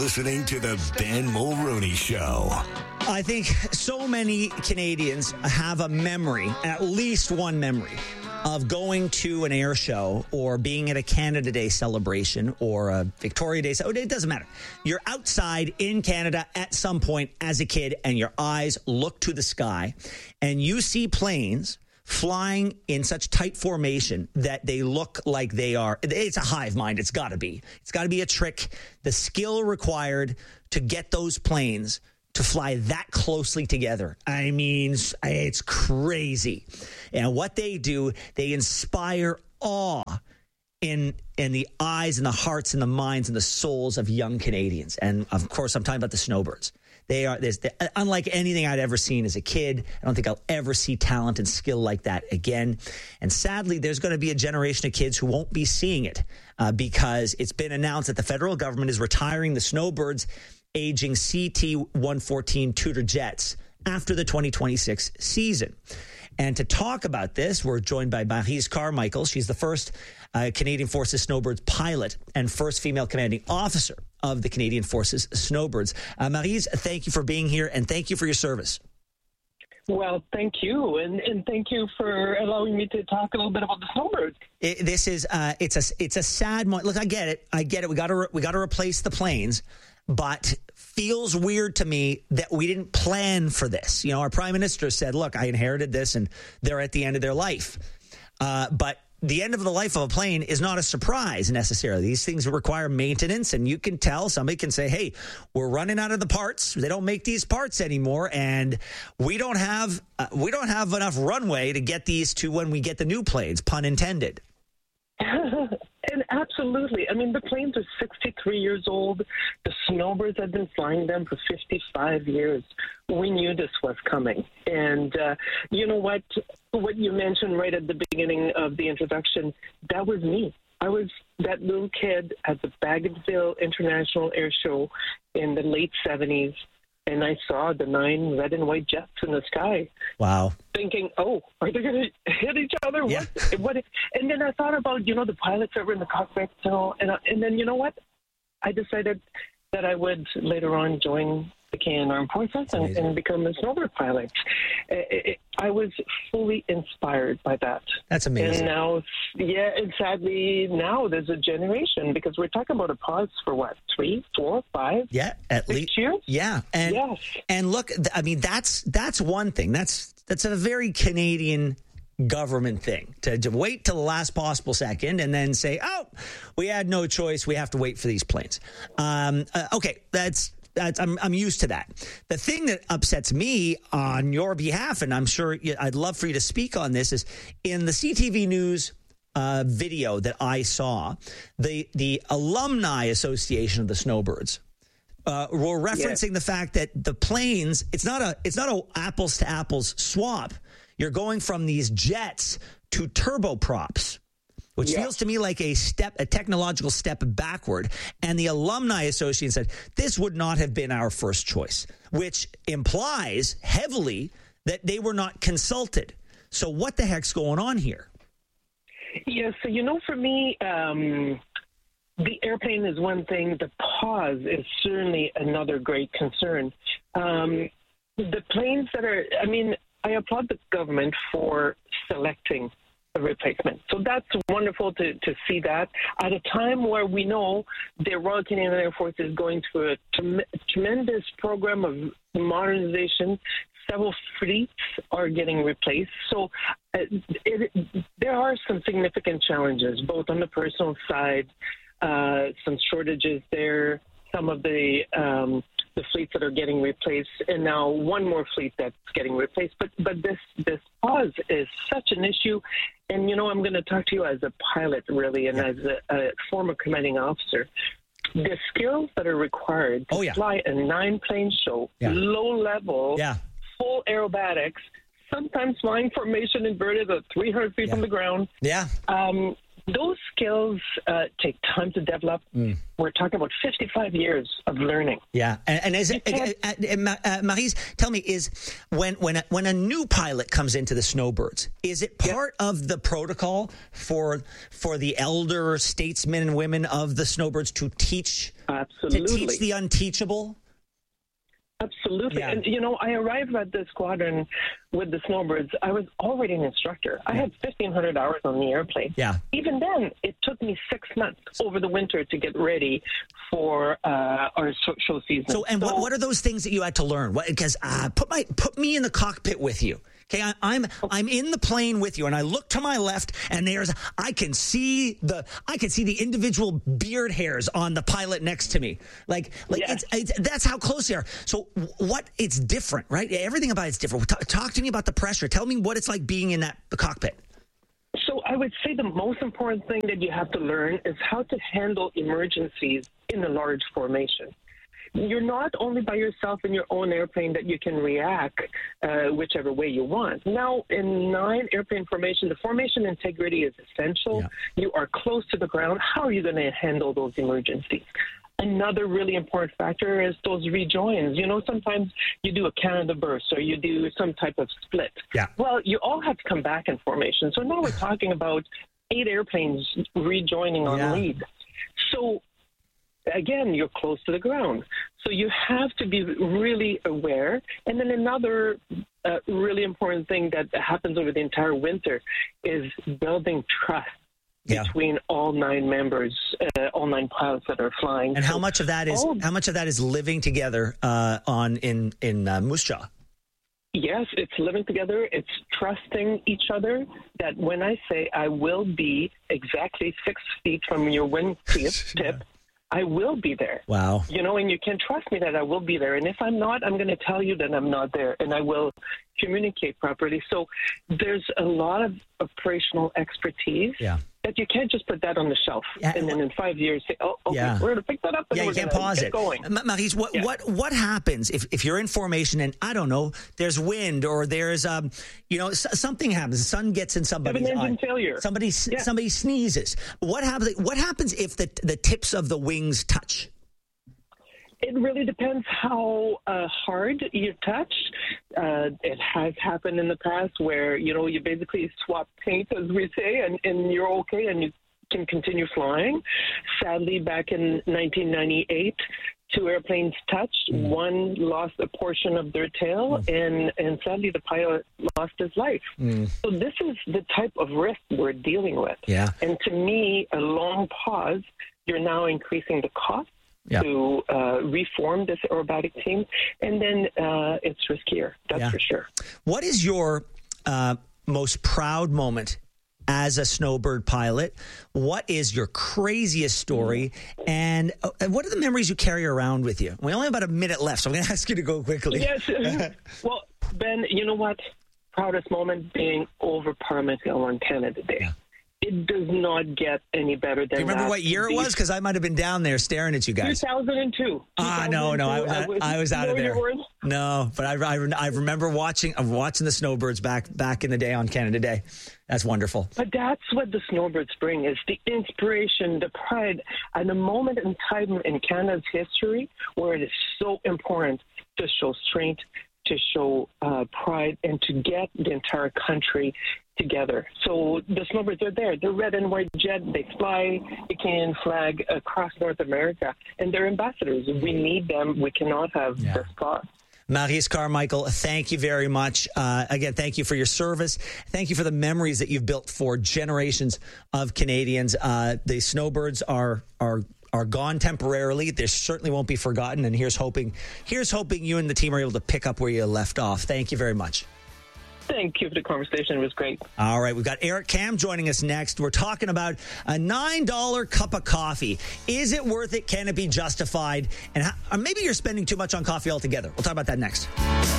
listening to the Ben Mulroney Show. I think so many Canadians have a memory, at least one memory, of going to an air show or being at a Canada Day celebration or a Victoria Day. So it doesn't matter. You're outside in Canada at some point as a kid and your eyes look to the sky and you see planes flying in such tight formation that they look like they are. It's a hive mind. It's got to be. It's got to be a trick. The skill required to get those planes to fly that closely together. I mean, it's crazy. And what they do, they inspire awe in the eyes and the hearts and the minds and the souls of young Canadians. And of course, I'm talking about the Snowbirds. They are unlike anything I'd ever seen as a kid. I don't think I'll ever see talent and skill like that again. And sadly, there's going to be a generation of kids who won't be seeing it because it's been announced that the federal government is retiring the Snowbirds aging CT-114 Tudor jets after the 2026 season. And to talk about this, we're joined by Maryse Carmichael. She's the first Canadian Forces Snowbirds pilot and first female commanding officer of the Canadian Forces Snowbirds. Maryse, thank you for being here and thank you for your service. Well, thank you, and thank you for allowing me to talk a little bit about the Snowbirds. It's a sad moment. Look, I get it. We got to replace the planes, but feels weird to me that we didn't plan for this. You know, our prime minister said, "Look, I inherited this, and they're at the end of their life." But the end of the life of a plane is not a surprise necessarily. These things require maintenance, and you can tell. Somebody can say, "Hey, we're running out of the parts. They don't make these parts anymore, and we don't have enough runway to get these to when we get the new planes." Pun intended. And absolutely. I mean, the planes are 63 years old. The Snowbirds have been flying them for 55 years. We knew this was coming. And you know what? What you mentioned right at the beginning of the introduction, that was me. I was that little kid at the Bagotville International Air Show in the late 70s. And I saw the 9 red and white jets in the sky. Wow. Thinking, oh, are they going to hit each other? Yeah. What? And then I thought about, the pilots that were in the cockpit. And then, you know what? I decided that I would later on join the Canadian Armed Forces and become a snowbird pilot. I was fully inspired by that. That's amazing. And now, and sadly, now there's a generation, because we're talking about a pause for what, 3, 4, 5? Yeah, at least 6 years? Yeah, and yes. And look, I mean, that's one thing. That's a very Canadian government thing to wait till the last possible second and then say, "Oh, we had no choice. We have to wait for these planes." Okay, I'm used to that. The thing that upsets me on your behalf, and I'm sure I'd love for you to speak on this, is in the CTV News video that I saw, the Alumni Association of the Snowbirds were referencing the fact that the planes, it's not a apples to apples swap. You're going from these jets to turboprops, which feels to me like a technological step backward. And the Alumni Association said, this would not have been our first choice, which implies heavily that they were not consulted. So what the heck's going on here? Yeah, so, for me, the airplane is one thing. The pause is certainly another great concern. The planes that are, I applaud the government for selecting a replacement. So that's wonderful to see that at a time where we know the Royal Canadian Air Force is going through a tremendous program of modernization. Several fleets are getting replaced. So there are some significant challenges, both on the personal side, some shortages there, some of the fleets that are getting replaced, and now one more fleet that's getting replaced. But this pause is such an issue. And, I'm going to talk to you as a pilot, really, and as a former commanding officer. The skills that are required to fly a 9-plane show, low level, full aerobatics, sometimes flying formation inverted at 300 feet from the ground. Yeah. Those skills take time to develop. We're talking about 55 years of learning. Yeah, and is it, Maryse, tell me, is when a new pilot comes into the Snowbirds, is it part of the protocol for the elder statesmen and women of the Snowbirds to teach Absolutely. to teach the unteachable? Absolutely. Yeah. And, I arrived at the squadron with the Snowbirds. I was already an instructor. I had 1,500 hours on the airplane. Yeah. Even then, it took me 6 months over the winter to get ready for our show season. So, and what are those things that you had to learn? Because put me in the cockpit with you. Okay, I'm in the plane with you, and I look to my left, and I can see the individual beard hairs on the pilot next to me. Like Yes. that's how close they are. So it's different, right? Everything about it's different. Talk to me about the pressure. Tell me what it's like being in that cockpit. So I would say the most important thing that you have to learn is how to handle emergencies in a large formation. You're not only by yourself in your own airplane that you can react whichever way you want. Now, in 9 airplane formation, the formation integrity is essential. Yeah. You are close to the ground. How are you going to handle those emergencies? Another really important factor is those rejoins. Sometimes you do a Canada burst or you do some type of split. Yeah. Well, you all have to come back in formation. So now we're talking about 8 airplanes rejoining on lead. So again, you're close to the ground. So you have to be really aware. And then another really important thing that happens over the entire winter is building trust between all 9 members, all 9 pilots that are flying. And how much of that is living together in Moose Jaw? Yes, it's living together. It's trusting each other that when I say I will be exactly 6 feet from your wingtip, I will be there. Wow. And you can trust me that I will be there. And if I'm not, I'm going to tell you that I'm not there, and I will communicate properly. So there's a lot of operational expertise that you can't just put that on the shelf and then in 5 years say, oh, okay, we're going to pick that up and we're you can't going pause to it. get going. Maurice, what happens if you're in formation and, I don't know, there's wind or there's, something happens. The sun gets in somebody's eye. Engine failure. Somebody sneezes. What happens if the tips of the wings touch? It really depends how hard you touch. It has happened in the past where, you basically swap paint, as we say, and you're okay and you can continue flying. Sadly, back in 1998, 2 airplanes touched. One lost a portion of their tail, and sadly, the pilot lost his life. So this is the type of risk we're dealing with. Yeah. And to me, a long pause, you're now increasing the cost to reform this aerobatic team, and then it's riskier, that's for sure. What is your most proud moment as a Snowbird pilot? What is your craziest story? And what are the memories you carry around with you? We only have about a minute left, so I'm going to ask you to go quickly. Yes. Well, Ben, you know what? Proudest moment being over Parliament Hill on Canada Day. Yeah. It does not get any better than that. Do you remember what year it was? Because I might have been down there staring at you guys. 2002. No, I was out of there. No, but I remember watching the Snowbirds back in the day on Canada Day. That's wonderful. But that's what the Snowbirds bring, is the inspiration, the pride, and the moment in time in Canada's history where it is so important to show strength, to show pride, and to get the entire country together. So the Snowbirds are there. They're red and white jet. They fly the Canadian flag across North America, and they're ambassadors. We need them. We cannot have this cost. Maurice Carmichael, thank you very much. Again, thank you for your service. Thank you for the memories that you've built for generations of Canadians. The Snowbirds are gone temporarily. They certainly won't be forgotten. And here's hoping you and the team are able to pick up where you left off. Thank you very much. Thank you for the conversation. It was great. All right. We've got Eric Kam joining us next. We're talking about a $9 cup of coffee. Is it worth it? Can it be justified? And or maybe you're spending too much on coffee altogether. We'll talk about that next.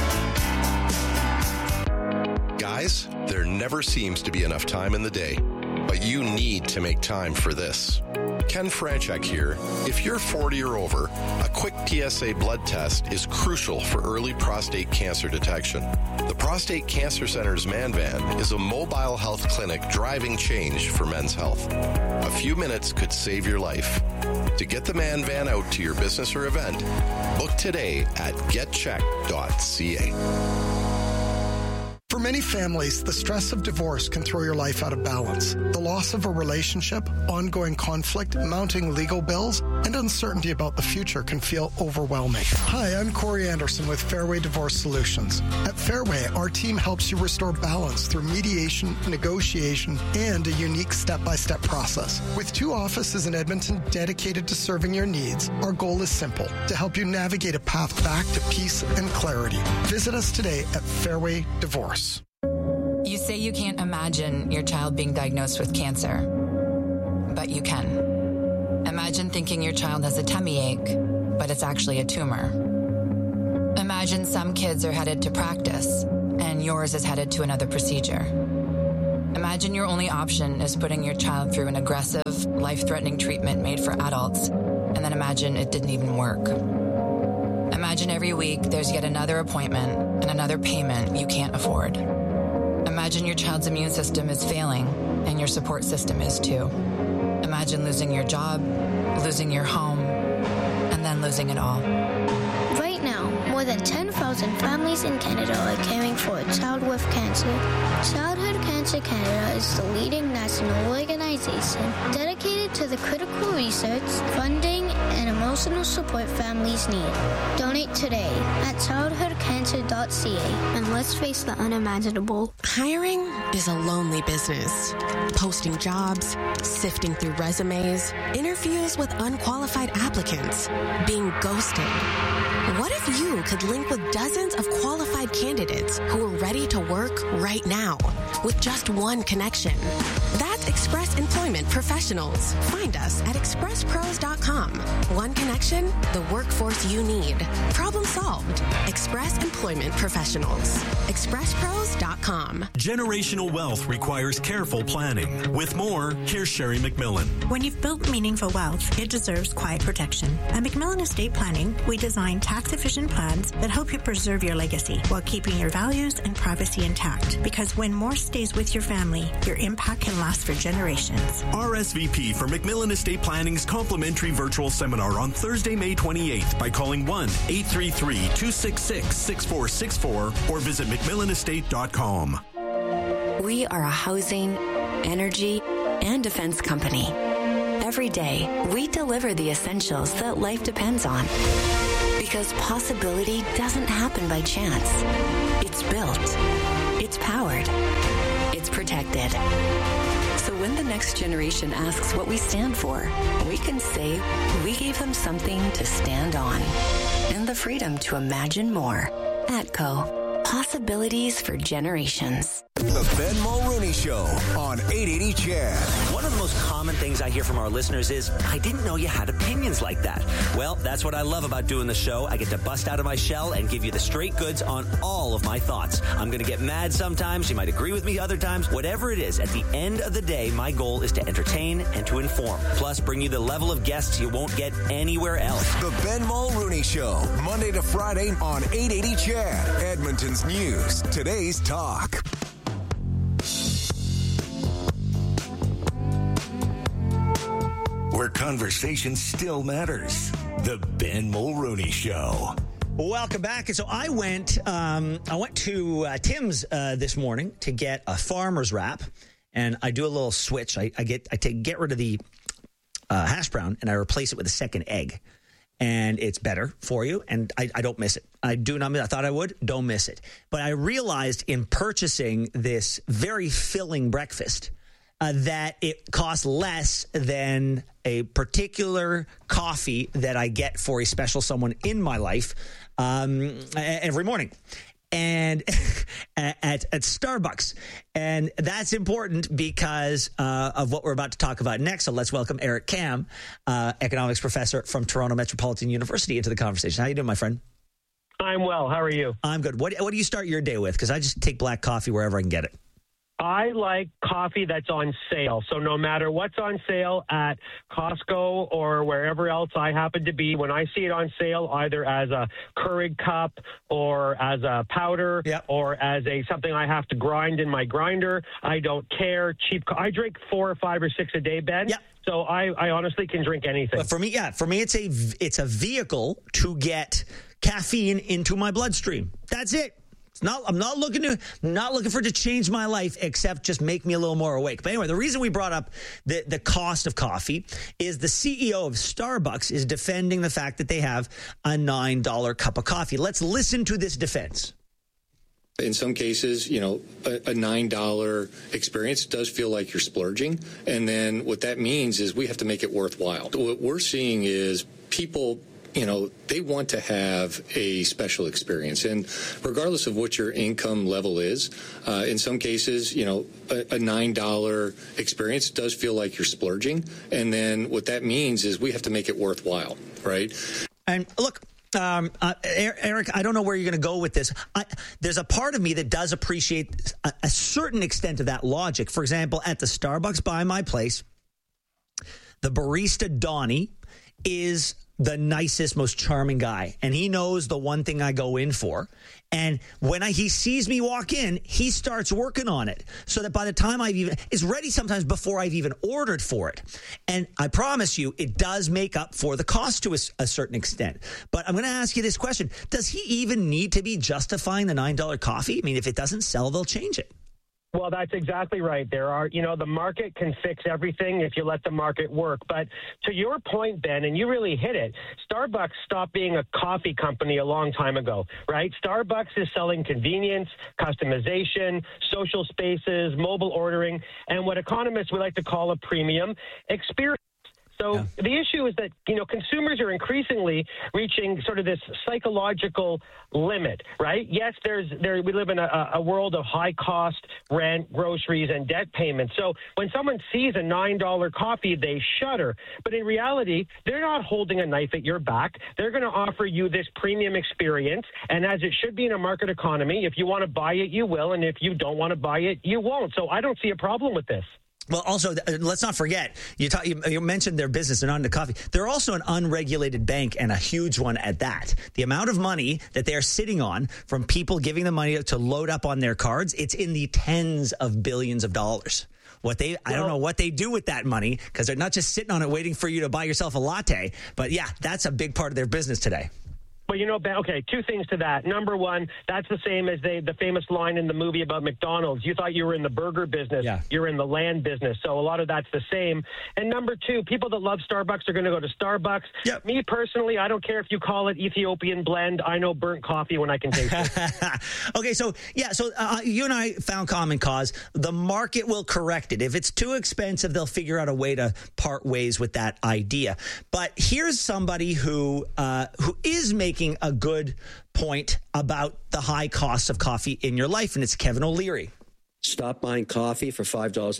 Guys, there never seems to be enough time in the day, but you need to make time for this. Ken Franchek here. If you're 40 or over, a quick PSA blood test is crucial for early prostate cancer detection. The Prostate Cancer Center's Man Van is a mobile health clinic driving change for men's health. A few minutes could save your life. To get the Man Van out to your business or event, book today at getcheck.ca. For many families, the stress of divorce can throw your life out of balance. The loss of a relationship, ongoing conflict, mounting legal bills, and and uncertainty about the future can feel overwhelming. Hi, I'm Corey Anderson with Fairway Divorce Solutions. At Fairway, our team helps you restore balance through mediation, negotiation, and a unique step-by-step process. With 2 offices in Edmonton dedicated to serving your needs, our goal is simple, to help you navigate a path back to peace and clarity. Visit us today at Fairway Divorce. You say you can't imagine your child being diagnosed with cancer, but you can. Imagine thinking your child has a tummy ache, but it's actually a tumor. Imagine some kids are headed to practice, and yours is headed to another procedure. Imagine your only option is putting your child through an aggressive, life-threatening treatment made for adults, and then imagine it didn't even work. Imagine every week there's yet another appointment and another payment you can't afford. Imagine your child's immune system is failing, and your support system is too. Imagine losing your job, losing your home, and then losing it all. Right now, more than 10,000 families in Canada are caring for a child with cancer. Childhood Cancer Canada is the leading national organization dedicated to the critical research, funding, and emotional support families need. Donate today at childhoodcancer.ca and let's face the unimaginable. Hiring is a lonely business. Posting jobs, sifting through resumes, interviews with unqualified applicants, being ghosted. What if you could link with dozens of qualified candidates who are ready to work right now with just one connection? That's Express Employment Professionals. Find us at expresspros.com. One connection, the workforce you need. Problem solved. Express Employment Professionals. expresspros.com. Generational wealth requires careful planning. With more, here's Sherry McMillan. When you've built meaningful wealth, it deserves quiet protection. At McMillan Estate Planning, we design tax-efficient plans that help you preserve your legacy while keeping your values and privacy intact. Because when more stays with your family, your impact can last for generations. RSVP for McMillan Estate Planning's complimentary virtual seminar on Thursday, May 28th by calling 1-833-266-6464 or visit McMillanestate.com. We are a housing, energy, and defense company. Every day, we deliver the essentials that life depends on. Because possibility doesn't happen by chance. It's built. It's powered. It's protected. So when the next generation asks what we stand for, we can say we gave them something to stand on. And the freedom to imagine more. ATCO. Possibilities for generations. The Ben Mulrooney Show on 880 CHED. One of the most common things I hear from our listeners is, I didn't know you had opinions like that. Well, that's what I love about doing the show. I get to bust out of my shell and give you the straight goods on all of my thoughts. I'm going to get mad sometimes. You might agree with me other times. Whatever it is, at the end of the day, my goal is to entertain and to inform. Plus, bring you the level of guests you won't get anywhere else. The Ben Mulrooney Show, Monday to Friday on 880 CHED. Edmonton's news, today's talk. Where conversation still matters. The Ben Mulrooney Show. Welcome back. And so I went to Tim's this morning to get a farmer's wrap, and I do a little switch. I get rid of the hash brown and I replace it with a second egg, and it's better for you. And I don't miss it. I do not miss it. I thought I would. Don't miss it. But I realized in purchasing this very filling breakfast that it costs less than a particular coffee that I get for a special someone in my life every morning, and at Starbucks. And that's important because of what we're about to talk about next. So let's welcome Eric Kam, economics professor from Toronto Metropolitan University, into the conversation. How you doing, my friend? I'm well. How are you? I'm good. What do you start your day with? Because I just take black coffee wherever I can get it. I like coffee that's on sale. So no matter what's on sale at Costco or wherever else I happen to be, when I see it on sale, either as a Keurig cup or as a powder or as something I have to grind in my grinder, I don't care. I drink 4 or 5 or 6 a day, Ben. Yep. So I honestly can drink anything. But for me, it's a vehicle to get caffeine into my bloodstream. That's it. I'm not looking for it to change my life, except just make me a little more awake. But anyway, the reason we brought up the cost of coffee is the CEO of Starbucks is defending the fact that they have a $9 cup of coffee. Let's listen to this defense. In some cases, a $9 experience does feel like you're splurging. And then what that means is we have to make it worthwhile. What we're seeing is people, they want to have a special experience. And regardless of what your income level is, in some cases, a $9 experience does feel like you're splurging. And then what that means is we have to make it worthwhile, right? And look, Eric, I don't know where you're going to go with this. There's a part of me that does appreciate a certain extent of that logic. For example, at the Starbucks by my place, the barista, Donnie, is the nicest, most charming guy. And he knows the one thing I go in for. And when he sees me walk in, he starts working on it so that by the time it's ready sometimes before I've even ordered for it. And I promise you, it does make up for the cost to a certain extent. But I'm going to ask you this question. Does he even need to be justifying the $9 coffee? I mean, if it doesn't sell, they'll change it. Well, that's exactly right. The market can fix everything if you let the market work. But to your point, Ben, and you really hit it, Starbucks stopped being a coffee company a long time ago, right? Starbucks is selling convenience, customization, social spaces, mobile ordering, and what economists would like to call a premium experience. So the issue is that, consumers are increasingly reaching sort of this psychological limit, right? Yes, we live in a world of high cost rent, groceries, and debt payments. So when someone sees a $9 coffee, they shudder. But in reality, they're not holding a knife at your back. They're going to offer you this premium experience. And as it should be in a market economy, if you want to buy it, you will. And if you don't want to buy it, you won't. So I don't see a problem with this. Well, also, let's not forget, you mentioned their business, they're not into coffee. They're also an unregulated bank, and a huge one at that. The amount of money that they're sitting on from people giving them money to load up on their cards, it's in the tens of billions of dollars. I don't know what they do with that money, because they're not just sitting on it waiting for you to buy yourself a latte. But yeah, that's a big part of their business today. Well, Ben, okay, two things to that. Number one, that's the same as the famous line in the movie about McDonald's. You thought you were in the burger business. Yeah. You're in the land business. So a lot of that's the same. And number two, people that love Starbucks are going to go to Starbucks. Yep. Me personally, I don't care if you call it Ethiopian blend. I know burnt coffee when I can taste it. Okay, so you and I found common cause. The market will correct it. If it's too expensive, they'll figure out a way to part ways with that idea. But here's somebody who is making a good point about the high cost of coffee in your life, and it's Kevin O'Leary. Stop buying coffee for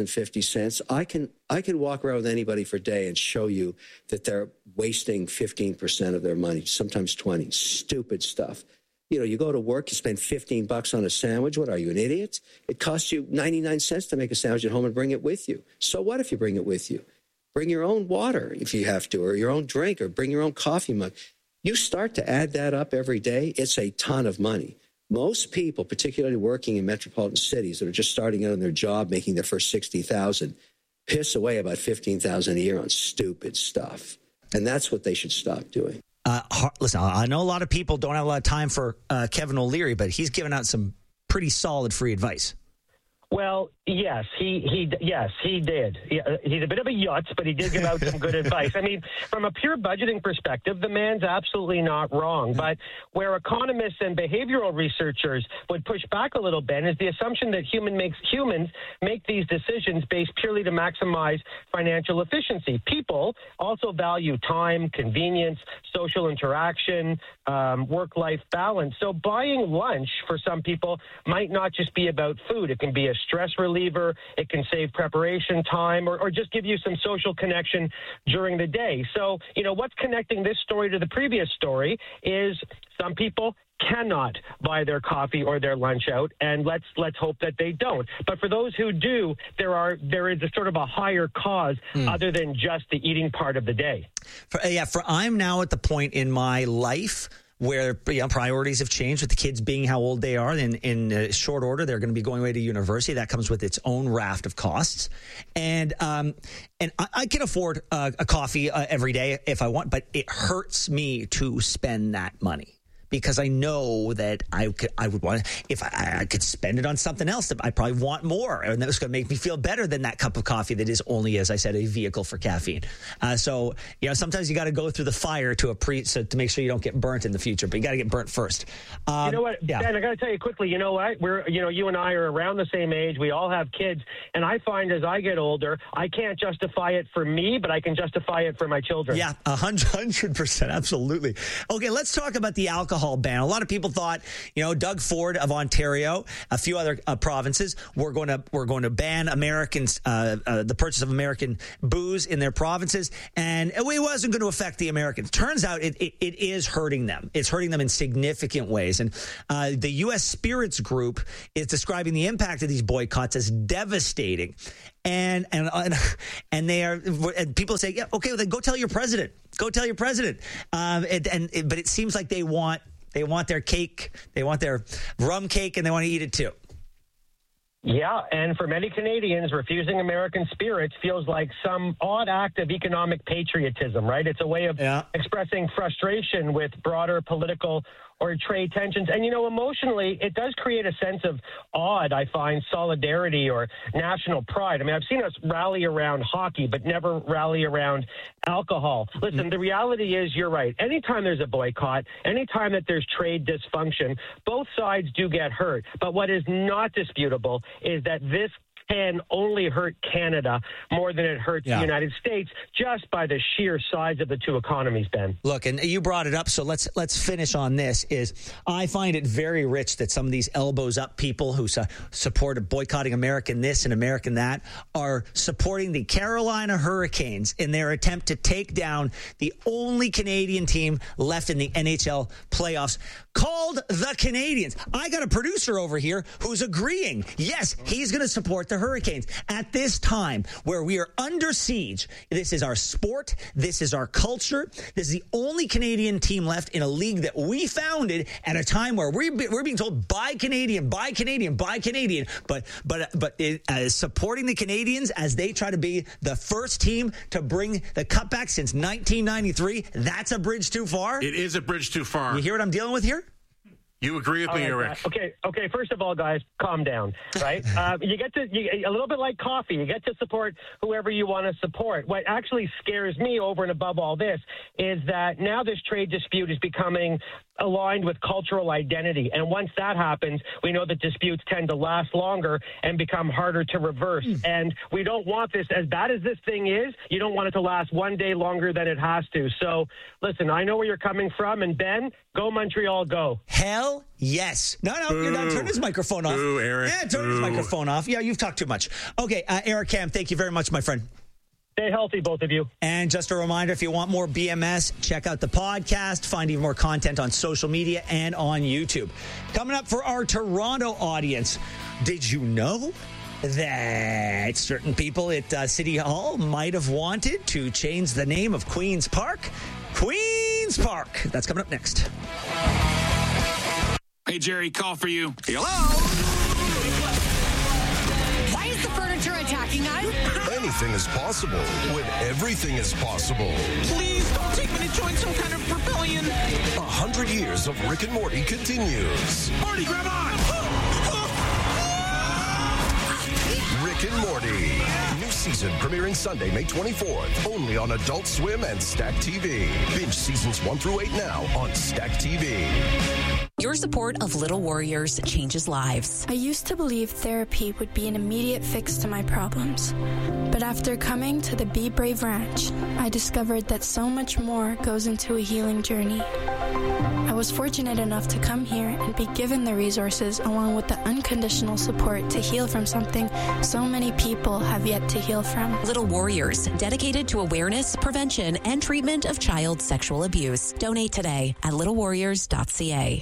$5.50. I can walk around with anybody for a day and show you that they're wasting 15% of their money, sometimes 20. Stupid stuff. You go to work, you spend $15 on a sandwich. What are you, an idiot? It costs you 99 cents to make a sandwich at home and bring it with you. So what if you bring it with you? Bring your own water if you have to, or your own drink, or bring your own coffee mug. You start to add that up every day, it's a ton of money. Most people, particularly working in metropolitan cities that are just starting out on their job, making their first $60,000, piss away about $15,000 a year on stupid stuff. And that's what they should stop doing. Listen, I know a lot of people don't have a lot of time for Kevin O'Leary, but he's given out some pretty solid free advice. Well, yes, he did. He's a bit of a yutz, but he did give out some good advice. I mean, from a pure budgeting perspective, the man's absolutely not wrong. But where economists and behavioral researchers would push back a little bit is the assumption that humans make these decisions based purely to maximize financial efficiency. People also value time, convenience, social interaction, work-life balance. So buying lunch for some people might not just be about food. It can be a stress reliever. It can save preparation time or just give you some social connection during the day. So, what's connecting this story to the previous story is some people cannot buy their coffee or their lunch out, and let's hope that they don't. But for those who do, there is a sort of a higher cause other than just the eating part of the day. I'm now at the point in my life where priorities have changed with the kids being how old they are. In short order, they're going to be going away to university. That comes with its own raft of costs. And I can afford a coffee every day if I want, but it hurts me to spend that money because I know that I would want, if I could spend it on something else, I probably want more, and that was going to make me feel better than that cup of coffee that is only, as I said, a vehicle for caffeine. So sometimes you got to go through the fire to make sure you don't get burnt in the future, but you got to get burnt first. You know what, Ben, I got to tell you quickly, you know what? You and I are around the same age. We all have kids, and I find as I get older, I can't justify it for me, but I can justify it for my children. Yeah, 100%, absolutely. Okay, let's talk about the alcohol ban. A lot of people thought, Doug Ford of Ontario, a few other provinces, were going to ban Americans, the purchase of American booze in their provinces, and it wasn't going to affect the Americans. Turns out it is hurting them. It's hurting them in significant ways, and the U.S. Spirits Group is describing the impact of these boycotts as devastating. And they are, and people say, yeah, okay, well, then go tell your president. Go tell your president. But it seems like they want their cake, they want their rum cake, and they want to eat it too. Yeah, and for many Canadians, refusing American spirits feels like some odd act of economic patriotism, right? It's a way of expressing frustration with broader political or trade tensions. And, emotionally, it does create a sense of I find, solidarity or national pride. I mean, I've seen us rally around hockey, but never rally around alcohol. Listen, the reality is, you're right. Anytime there's a boycott, anytime that there's trade dysfunction, both sides do get hurt. But what is not disputable is that this can only hurt Canada more than it hurts the United States, just by the sheer size of the two economies, Ben. Look, and you brought it up, so let's finish on this. I find it very rich that some of these elbows up people who support boycotting American this and American that are supporting the Carolina Hurricanes in their attempt to take down the only Canadian team left in the NHL playoffs, called the Canadiens. I got a producer over here who's agreeing. Yes, he's going to support the Hurricanes at this time where we are under siege. This is our sport. This is our culture. This is the only Canadian team left in a league that we founded at a time where we're being told buy Canadian, buy Canadian, buy Canadian. But supporting the Canadians as they try to be the first team to bring the cup back since 1993, that's a bridge too far. It is a bridge too far. You hear what I'm dealing with here? You agree with me, Eric? Okay. First of all, guys, calm down, right? You get to a little bit like coffee. You get to support whoever you want to support. What actually scares me over and above all this is that now this trade dispute is becoming aligned with cultural identity. And once that happens, we know that disputes tend to last longer and become harder to reverse. And we don't want this, as bad as this thing is, you don't want it to last one day longer than it has to. So, listen, I know where you're coming from. And Ben, go Montreal, go. Hell yes. No, you're not. Turn his microphone off. Boo, Eric. Yeah, turn his microphone off. Yeah, you've talked too much. Okay, Eric Cam, thank you very much, my friend. Stay healthy, both of you. And just a reminder, if you want more BMS, check out the podcast, find even more content on social media and on YouTube. Coming up for our Toronto audience, did you know that certain people at City Hall might have wanted to change the name of Queen's Park? Queen's Park. That's coming up next. Hey, Jerry, call for you. Hello? Why is the furniture attacking us? Anything is possible when everything is possible. Please don't take me to join some kind of rebellion. 100 years of Rick and Morty continues. Morty, grab on! Rick and Morty. New season premiering Sunday, May 24th. Only on Adult Swim and Stack TV. Binge seasons 1 through 8 now on Stack TV. Your support of Little Warriors changes lives. I used to believe therapy would be an immediate fix to my problems. But after coming to the Be Brave Ranch, I discovered that so much more goes into a healing journey. I was fortunate enough to come here and be given the resources along with the unconditional support to heal from something so many people have yet to heal from. Little Warriors, dedicated to awareness, prevention, and treatment of child sexual abuse. Donate today at littlewarriors.ca.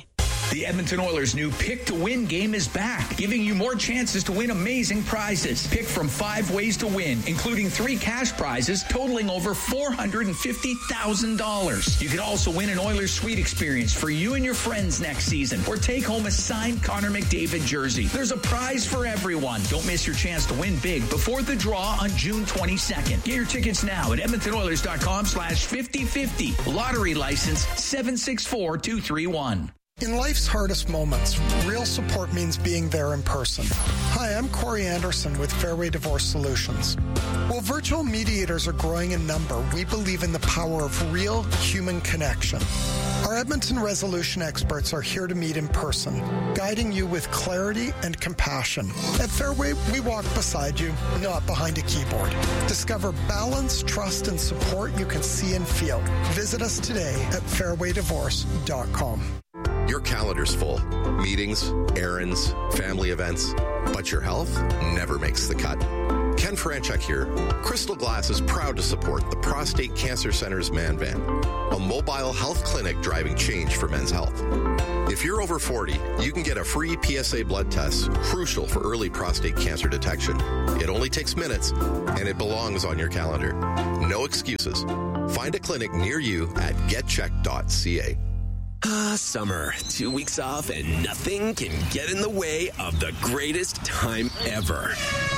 The Edmonton Oilers' new Pick to Win game is back, giving you more chances to win amazing prizes. Pick from 5 ways to win, including 3 cash prizes totaling over $450,000. You can also win an Oilers suite experience for you and your friends next season, or take home a signed Connor McDavid jersey. There's a prize for everyone. Don't miss your chance to win big before the draw on June 22nd. Get your tickets now at EdmontonOilers.com/5050. Lottery license 764231. In life's hardest moments, real support means being there in person. Hi, I'm Corey Anderson with Fairway Divorce Solutions. While virtual mediators are growing in number, we believe in the power of real human connection. Our Edmonton resolution experts are here to meet in person, guiding you with clarity and compassion. At Fairway, we walk beside you, not behind a keyboard. Discover balance, trust, and support you can see and feel. Visit us today at fairwaydivorce.com. Your calendar's full. Meetings, errands, family events. But your health never makes the cut. Ken Franchuk here. Crystal Glass is proud to support the Prostate Cancer Center's Man Van, a mobile health clinic driving change for men's health. If you're over 40, you can get a free PSA blood test, crucial for early prostate cancer detection. It only takes minutes, and it belongs on your calendar. No excuses. Find a clinic near you at getcheck.ca. Summer. 2 weeks off and nothing can get in the way of the greatest time ever.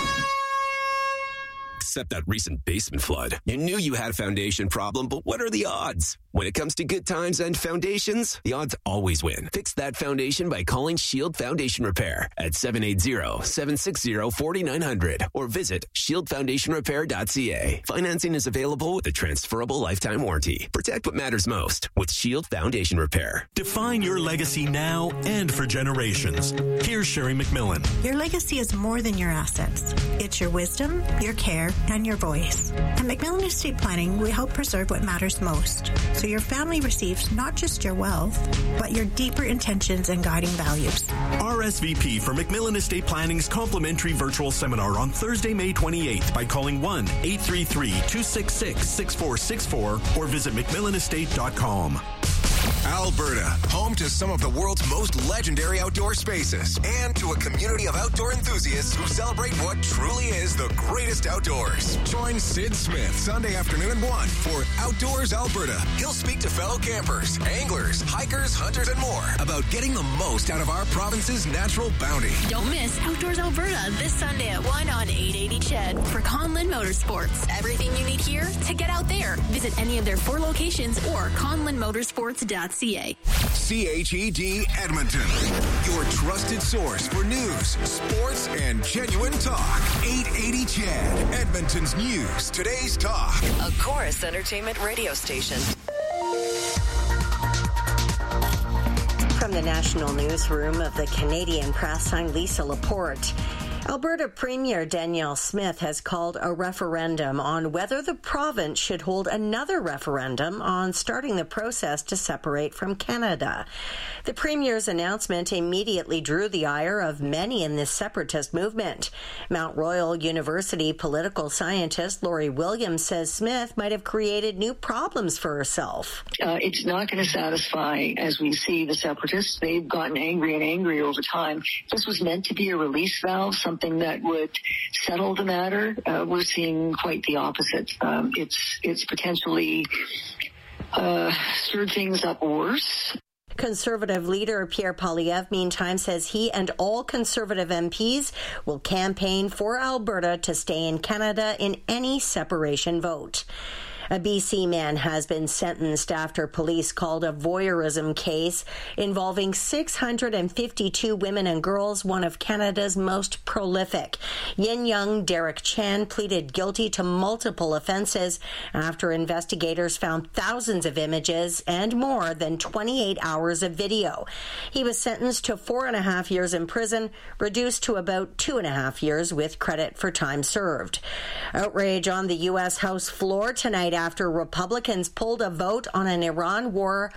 Except that recent basement flood. You knew you had a foundation problem, but what are the odds? When it comes to good times and foundations, the odds always win. Fix that foundation by calling Shield Foundation Repair at 780-760-4900 or visit shieldfoundationrepair.ca. Financing is available with a transferable lifetime warranty. Protect what matters most with Shield Foundation Repair. Define your legacy now and for generations. Here's Sherry McMillan. Your legacy is more than your assets. It's your wisdom, your care, and your voice. At McMillan Estate Planning, we help preserve what matters most, so your family receives not just your wealth, but your deeper intentions and guiding values. RSVP for McMillan Estate Planning's complimentary virtual seminar on Thursday, May 28th by calling 1-833-266-6464 or visit McMillanestate.com. Alberta, home to some of the world's most legendary outdoor spaces and to a community of outdoor enthusiasts who celebrate what truly is the greatest outdoors. Join Sid Smith Sunday afternoon at 1 for Outdoors Alberta. He'll speak to fellow campers, anglers, hikers, hunters, and more about getting the most out of our province's natural bounty. Don't miss Outdoors Alberta this Sunday at 1 on 880 CHED for Conlin Motorsports. Everything you need here to get out there. Visit any of their 4 locations or conlinmotorsports.ca. CHED Edmonton, your trusted source for news, sports, and genuine talk. 880 CHED, Edmonton's news, today's talk. A Chorus Entertainment radio station. From the National Newsroom of the Canadian Press, I'm Lisa Laporte. Alberta Premier Danielle Smith has called a referendum on whether the province should hold another referendum on starting the process to separate from Canada. The Premier's announcement immediately drew the ire of many in this separatist movement. Mount Royal University political scientist Laurie Williams says Smith might have created new problems for herself. It's not going to satisfy, as we see, the separatists. They've gotten angry and angry over time. This was meant to be a release valve, something that would settle the matter. We're seeing quite the opposite. It's potentially stirred things up worse. Conservative leader Pierre Poilievre, meantime, says he and all Conservative MPs will campaign for Alberta to stay in Canada in any separation vote. A BC man has been sentenced after police called a voyeurism case involving 652 women and girls, one of Canada's most prolific. Yin Young Derek Chan pleaded guilty to multiple offenses after investigators found thousands of images and more than 28 hours of video. He was sentenced to 4.5 years in prison, reduced to about 2.5 years with credit for time served. Outrage on the U.S. House floor tonight after Republicans pulled a vote on an Iran war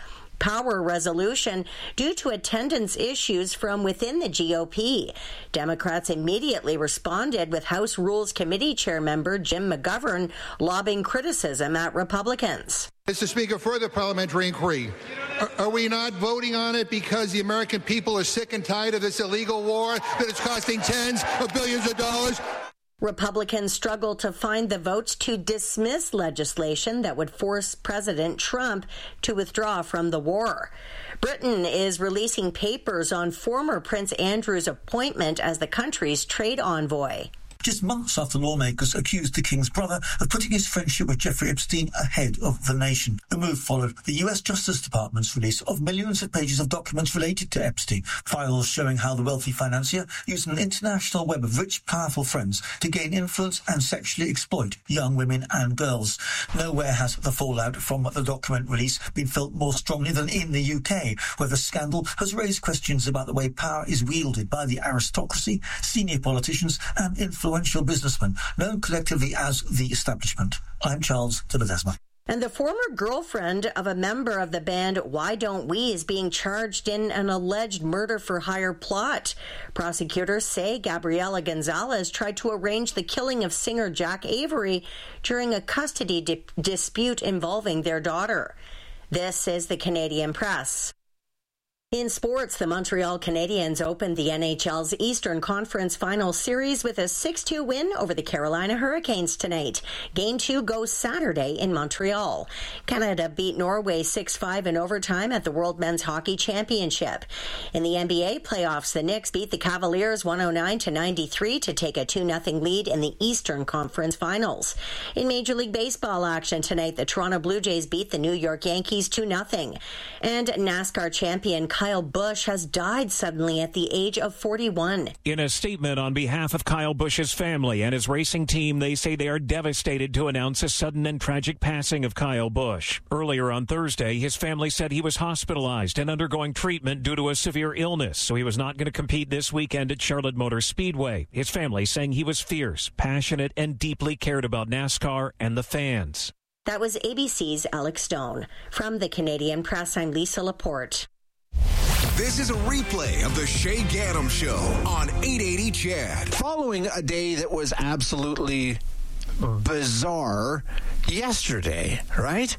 power resolution due to attendance issues from within the GOP. Democrats immediately responded with House Rules Committee Chair member Jim McGovern lobbing criticism at Republicans. Mr. Speaker, further parliamentary inquiry. Are we not voting on it because the American people are sick and tired of this illegal war that is costing tens of billions of dollars? Republicans struggle to find the votes to dismiss legislation that would force President Trump to withdraw from the war. Britain is releasing papers on former Prince Andrew's appointment as the country's trade envoy. Just months after lawmakers accused the King's brother of putting his friendship with Jeffrey Epstein ahead of the nation. The move followed the US Justice Department's release of millions of pages of documents related to Epstein, files showing how the wealthy financier used an international web of rich, powerful friends to gain influence and sexually exploit young women and girls. Nowhere has the fallout from the document release been felt more strongly than in the UK, where the scandal has raised questions about the way power is wielded by the aristocracy, senior politicians and influential businessmen, known collectively as the establishment. I'm Charles de Ledesma. And the former girlfriend of a member of the band Why Don't We is being charged in an alleged murder-for-hire plot. Prosecutors say Gabriela Gonzalez tried to arrange the killing of singer Jack Avery during a custody dispute involving their daughter. This is the Canadian Press. In sports, the Montreal Canadiens opened the NHL's Eastern Conference Final Series with a 6-2 win over the Carolina Hurricanes tonight. Game 2 goes Saturday in Montreal. Canada beat Norway 6-5 in overtime at the World Men's Hockey Championship. In the NBA playoffs, the Knicks beat the Cavaliers 109-93 to take a 2-0 lead in the Eastern Conference Finals. In Major League Baseball action tonight, the Toronto Blue Jays beat the New York Yankees 2-0. And NASCAR champion Kyle Busch has died suddenly at the age of 41. In a statement on behalf of Kyle Busch's family and his racing team, they say they are devastated to announce a sudden and tragic passing of Kyle Busch. Earlier on Thursday, his family said he was hospitalized and undergoing treatment due to a severe illness, so he was not going to compete this weekend at Charlotte Motor Speedway. His family saying he was fierce, passionate, and deeply cared about NASCAR and the fans. That was ABC's Alex Stone. From the Canadian Press, I'm Lisa Laporte. This is a replay of the Shay Gaddam Show on 880 CHED. Following a day that was absolutely bizarre yesterday, right?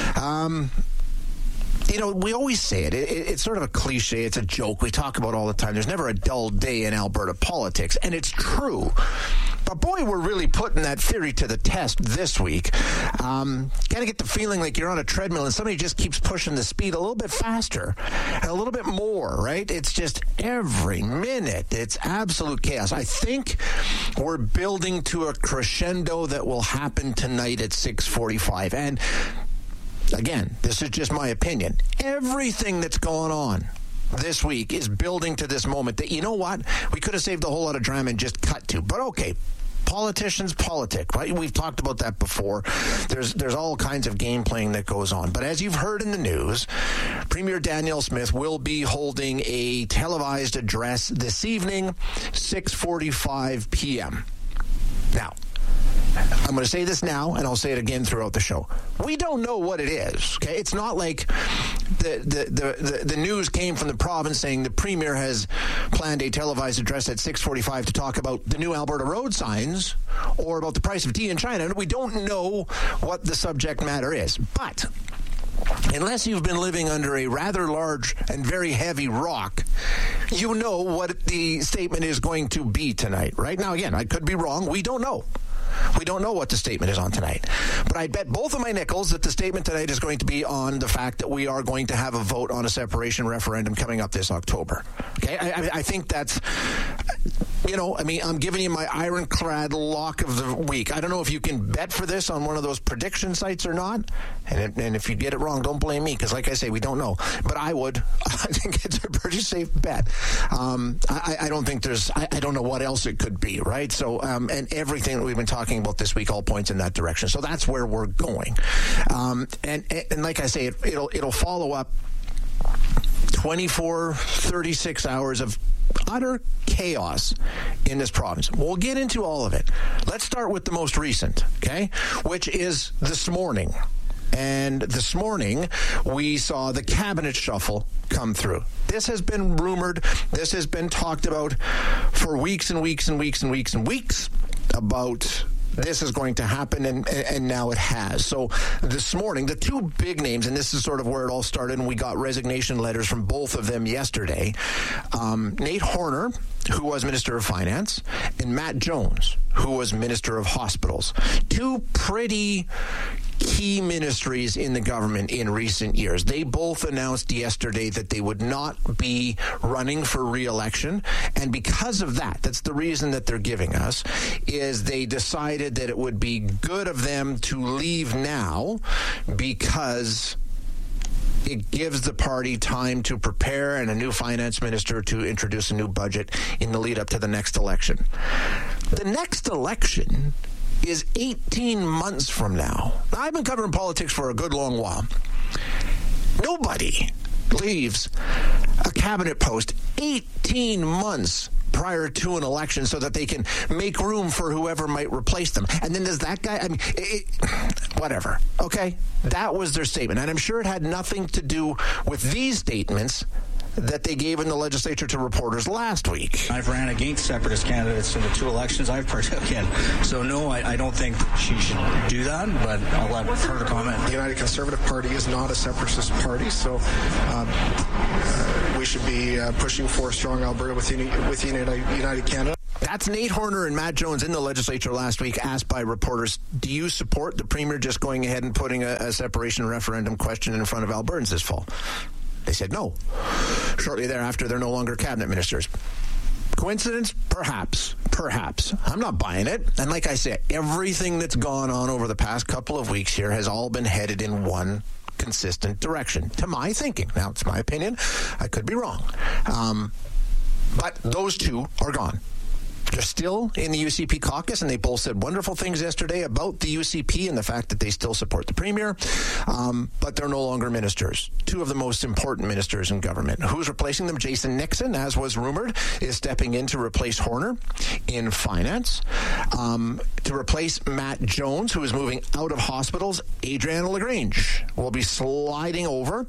We always say it. It's sort of a cliche. It's a joke we talk about all the time. There's never a dull day in Alberta politics, and it's true. But boy, we're really putting that theory to the test this week. Kind of get the feeling like you're on a treadmill and somebody just keeps pushing the speed a little bit faster and a little bit more, right? It's just every minute. It's absolute chaos. I think we're building to a crescendo that will happen tonight at 6:45. And again, this is just my opinion. Everything that's going on this week is building to this moment that, you know what, we could have saved a whole lot of drama and just cut to. But okay, politicians politic, right? We've talked about that before. There's all kinds of game playing that goes on. But as you've heard in the news, Premier Danielle Smith will be holding a televised address this evening, 6:45 p.m. Now, I'm going to say this now, and I'll say it again throughout the show. We don't know what it is. Okay, it's not like the news came from the province saying the premier has planned a televised address at 6:45 to talk about the new Alberta road signs or about the price of tea in China. We don't know what the subject matter is, but unless you've been living under a rather large and very heavy rock, you know what the statement is going to be tonight. Right now, again, I could be wrong. We don't know. We don't know what the statement is on tonight. But I bet both of my nickels that the statement tonight is going to be on the fact that we are going to have a vote on a separation referendum coming up this October. Okay? I think that's, I'm giving you my ironclad lock of the week. I don't know if you can bet for this on one of those prediction sites or not. And if you get it wrong, don't blame me, because like I say, we don't know. But I would. I think it's a pretty safe bet. I don't think I don't know what else it could be, right? So, and everything that we've been talking about this week all points in that direction. So that's where we're going. And like I say, it'll follow up 24, 36 hours of utter chaos in this province. We'll get into all of it. Let's start with the most recent, okay, which is this morning. And this morning, we saw the cabinet shuffle come through. This has been rumored. This has been talked about for weeks and weeks and weeks and weeks and weeks about this is going to happen, and now it has. So this morning, the two big names, and this is sort of where it all started, and we got resignation letters from both of them yesterday. Nate Horner, who was Minister of Finance, and Matt Jones, who was Minister of Hospitals. Two pretty key ministries in the government in recent years. They both announced yesterday that they would not be running for re-election, and because of that, that's the reason that they're giving us, is they decided that it would be good of them to leave now because it gives the party time to prepare and a new finance minister to introduce a new budget in the lead up to the next election. The next election is 18 months from now. I've been covering politics for a good long while. Nobody leaves a cabinet post 18 months prior to an election so that they can make room for whoever might replace them. And then does that guy, whatever. Okay? That was their statement. And I'm sure it had nothing to do with these statements that they gave in the legislature to reporters last week. I've ran against separatist candidates in the two elections I've partook in. So no, I don't think she should do that, but I'll let her comment. The United Conservative Party is not a separatist party, so we should be pushing for a strong Alberta with United Canada. That's Nate Horner and Matt Jones in the legislature last week, asked by reporters, do you support the Premier just going ahead and putting a separation referendum question in front of Albertans this fall? They said no. Shortly thereafter, they're no longer cabinet ministers. Coincidence? Perhaps. Perhaps. I'm not buying it. And like I said, everything that's gone on over the past couple of weeks here has all been headed in one consistent direction, to my thinking. Now, it's my opinion. I could be wrong. But those two are gone. They're still in the UCP caucus, and they both said wonderful things yesterday about the UCP and the fact that they still support the Premier, but they're no longer ministers. Two of the most important ministers in government. Who's replacing them? Jason Nixon, as was rumored, is stepping in to replace Horner in finance. To replace Matt Jones, who is moving out of hospitals, Adriana LaGrange will be sliding over.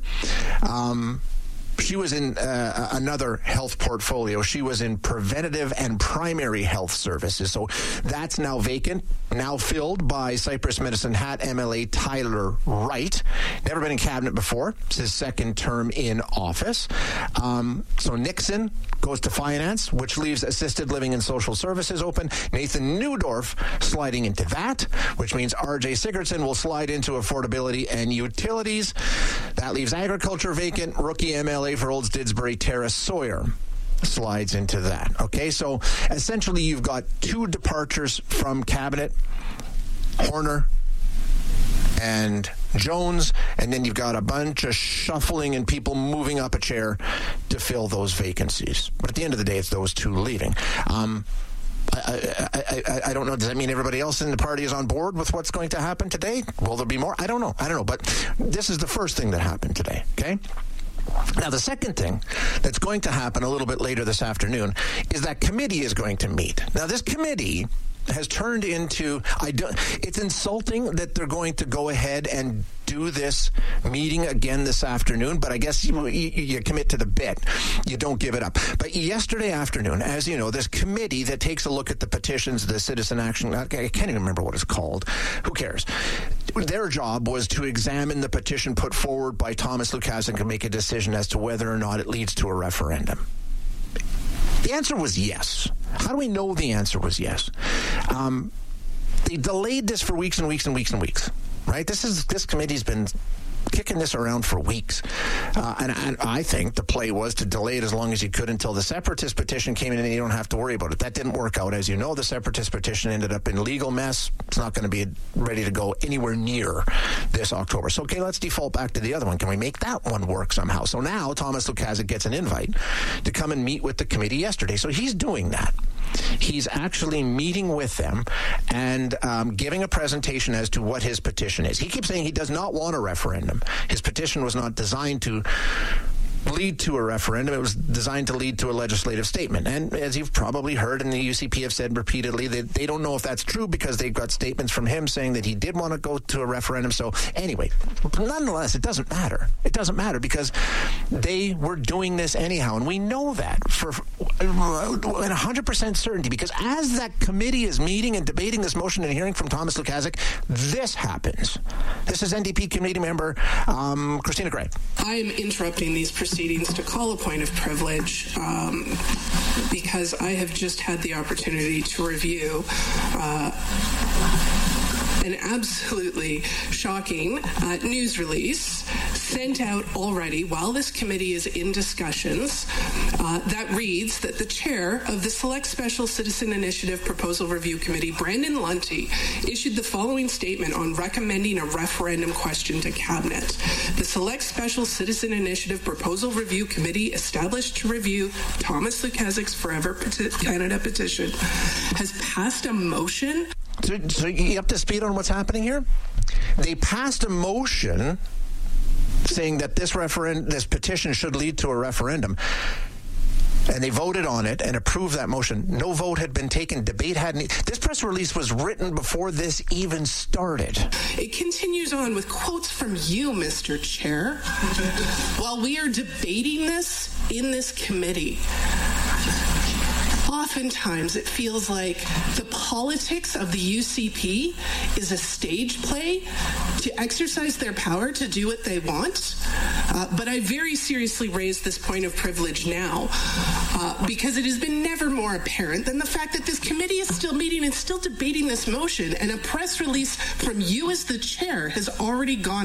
She was in another health portfolio. She was in preventative and primary health services. So that's now vacant, now filled by Cypress Medicine Hat MLA Tyler Wright. Never been in cabinet before. It's his second term in office. So Nixon goes to finance, which leaves assisted living and social services open. Nathan Neudorf sliding into that, which means R.J. Sigurdsson will slide into affordability and utilities. That leaves agriculture vacant. Rookie MLA for Olds Didsbury, Tara Sawyer slides into that. Okay, so essentially you've got two departures from cabinet, Horner and Jones, and then you've got a bunch of shuffling and people moving up a chair to fill those vacancies. But at the end of the day, it's those two leaving. I don't know. Does that mean everybody else in the party is on board with what's going to happen today? Will there be more? I don't know. But this is the first thing that happened today, okay? Now, the second thing that's going to happen a little bit later this afternoon is that committee is going to meet. Now, this committee has turned into, it's insulting that they're going to go ahead and do this meeting again this afternoon, but I guess you commit to the bit. You don't give it up. But yesterday afternoon, as you know, this committee that takes a look at the petitions, the citizen action, I can't even remember what it's called. Who cares? Their job was to examine the petition put forward by Thomas Lukaszuk and make a decision as to whether or not it leads to a referendum. The answer was yes. How do we know the answer was yes? They delayed this for weeks and weeks and weeks and weeks, right? This committee's been kicking this around for weeks. And I think the play was to delay it as long as you could until the separatist petition came in and you don't have to worry about it. That didn't work out. As you know, the separatist petition ended up in a legal mess. It's not going to be ready to go anywhere near this October. So, okay, let's default back to the other one. Can we make that one work somehow? So now Thomas Lukaszuk gets an invite to come and meet with the committee yesterday. So he's doing that. He's actually meeting with them and giving a presentation as to what his petition is. He keeps saying he does not want a referendum. His petition was not designed to lead to a referendum. It was designed to lead to a legislative statement. And as you've probably heard, and the UCP have said repeatedly, they don't know if that's true because they've got statements from him saying that he did want to go to a referendum. So anyway, nonetheless, it doesn't matter. It doesn't matter because they were doing this anyhow. And we know that for 100% certainty because as that committee is meeting and debating this motion and hearing from Thomas Lukaszuk, this happens. This is NDP committee member Christina Gray. I am interrupting these proceedings to call a point of privilege because I have just had the opportunity to review an absolutely shocking news release sent out already while this committee is in discussions that reads that the chair of the Select Special Citizen Initiative Proposal Review Committee, Brandon Lunty, issued the following statement on recommending a referendum question to Cabinet. The Select Special Citizen Initiative Proposal Review Committee, established to review Thomas Lukaszuk's Forever Canada petition, has passed a motion. So you up to speed on what's happening here? They passed a motion saying that this petition should lead to a referendum. And they voted on it and approved that motion. No vote had been taken. Debate hadn't. This press release was written before this even started. It continues on with quotes from you, Mr. Chair. While we are debating this in this committee, oftentimes it feels like the politics of the UCP is a stage play to exercise their power to do what they want. But I very seriously raise this point of privilege now because it has been never more apparent than the fact that this committee is still meeting and still debating this motion, and a press release from you as the chair has already gone